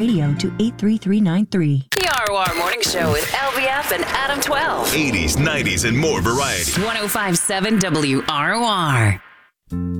Radio to 83393. The ROR Morning Show with LBF and Adam 12. 80s, 90s, and more variety. 1057 WROR.